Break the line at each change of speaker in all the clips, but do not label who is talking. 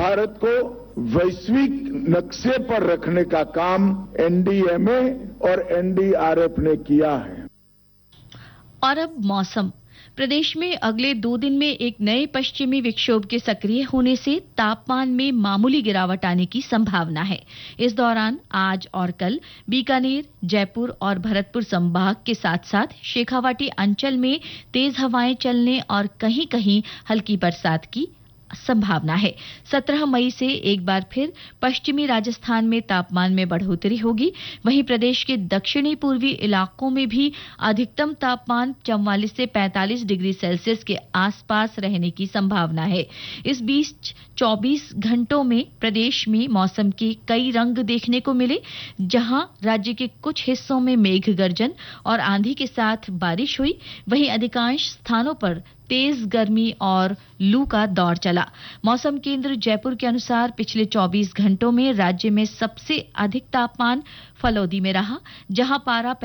भारत को वैश्विक नक्शे पर रखने का काम एनडीएमए और एनडीआरएफ ने किया है।
और अब मौसम। प्रदेश में अगले 2 दिन में एक नए पश्चिमी विक्षोभ के सक्रिय होने से तापमान में मामूली गिरावट आने की संभावना है। इस दौरान आज और कल बीकानेर, जयपुर और भरतपुर संभाग के साथ-साथ शेखावाटी अंचल में तेज हवाएं चलने और कहीं-कहीं हल्की बरसात की संभावना है। 17 मई से एक बार फिर पश्चिमी राजस्थान में तापमान में बढ़ोतरी होगी। वहीं प्रदेश के दक्षिणी पूर्वी इलाकों में भी अधिकतम तापमान 44 से 45 डिग्री सेल्सियस के आसपास रहने की संभावना है। इस बीच 24 घंटों में प्रदेश में मौसम के कई रंग देखने को मिले, जहां राज्य के कुछ हिस्सों में मेघ गर्जन और आंधी के साथ बारिश हुई। वहीं अधिकांश स्थानों पर तेज गर्मी और लू का दौर चला। मौसम केंद्र जयपुर के अनुसार पिछले 24 घंटों में राज्य में सबसे अधिक तापमान फलौदी में रहा, जहां पारा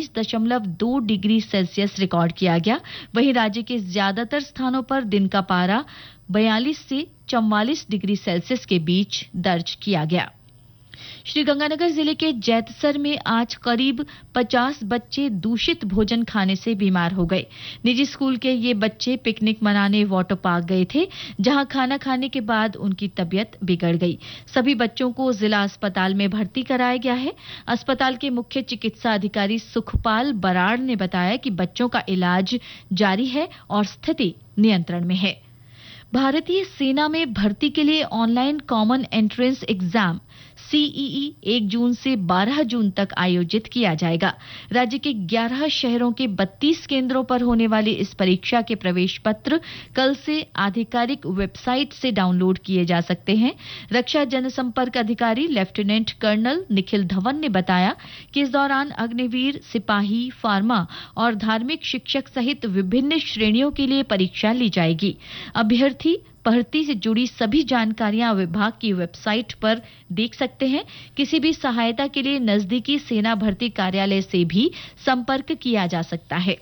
45.2 डिग्री सेल्सियस रिकॉर्ड किया गया। वहीं राज्य के ज्यादातर स्थानों पर दिन का पारा 42 से 44 डिग्री सेल्सियस के बीच दर्ज किया गया। श्रीगंगानगर जिले के जैतसर में आज करीब 50 बच्चे दूषित भोजन खाने से बीमार हो गए। निजी स्कूल के ये बच्चे पिकनिक मनाने वाटर पार्क गए थे, जहां खाना खाने के बाद उनकी तबीयत बिगड़ गई। सभी बच्चों को जिला अस्पताल में भर्ती कराया गया है। अस्पताल के मुख्य चिकित्सा अधिकारी सुखपाल बराड़ ने बताया कि बच्चों का इलाज जारी है और स्थिति नियंत्रण में है। भारतीय सेना में भर्ती के लिए online common entrance exam CEE 1 जून से 12 जून तक आयोजित किया जाएगा। राज्य के 11 शहरों के 32 केंद्रों पर होने वाली इस परीक्षा के प्रवेश पत्र कल से आधिकारिक वेबसाइट से डाउनलोड किए जा सकते हैं। रक्षा जनसंपर्क अधिकारी लेफ्टिनेंट कर्नल निखिल धवन ने बताया कि इस दौरान अग्निवीर, सिपाही, फार्मा और धार्मिक शिक्षक सहित विभिन्न श्रेणियों के लिए परीक्षा ली जाएगी। अभ्यर्थी भर्ती से जुड़ी सभी जानकारियां विभाग की वेबसाइट पर देख सकते हैं। किसी भी सहायता के लिए नजदीकी सेना भर्ती कार्यालय से भी संपर्क किया जा सकता है।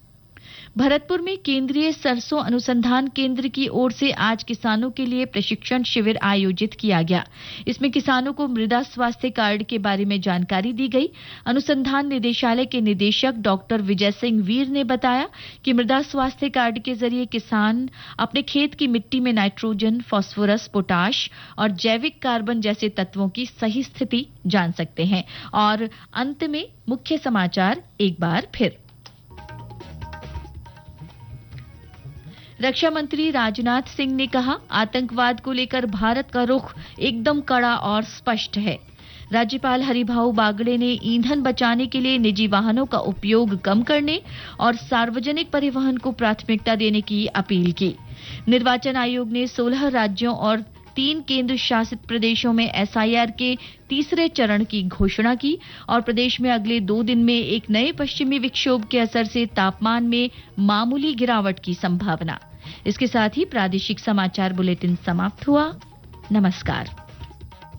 भरतपुर में केंद्रीय सरसों अनुसंधान केंद्र की ओर से आज किसानों के लिए प्रशिक्षण शिविर आयोजित किया गया। इसमें किसानों को मृदा स्वास्थ्य कार्ड के बारे में जानकारी दी गई। अनुसंधान निदेशालय के निदेशक डॉक्टर विजय सिंह वीर ने बताया कि मृदा स्वास्थ्य कार्ड के जरिए किसान अपने खेत की मिट्टी में नाइट्रोजन, फास्फोरस, पोटाश और जैविक कार्बन जैसे तत्वों की सही स्थिति जान सकते हैं। और अंत में मुख्य समाचार एक बार फिर। रक्षा मंत्री राजनाथ सिंह ने कहा, आतंकवाद को लेकर भारत का रुख एकदम कड़ा और स्पष्ट है। राज्यपाल हरिभाऊ बागड़े ने ईंधन बचाने के लिए निजी वाहनों का उपयोग कम करने और सार्वजनिक परिवहन को प्राथमिकता देने की अपील की। निर्वाचन आयोग ने 16 राज्यों और 3 केंद्र शासित प्रदेशों में एसआईआर के तीसरे चरण की घोषणा की और प्रदेश में अगले 2 दिन में एक नए पश्चिमी विक्षोभ के असर से तापमान में मामूली गिरावट की संभावना। इसके साथ ही प्रादेशिक समाचार बुलेटिन समाप्त हुआ। नमस्कार।